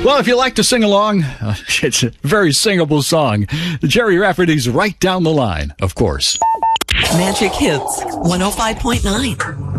Well, if you like to sing along, it's a very singable song. Jerry Rafferty's Right Down the Line, of course. Magic Hits 105.9.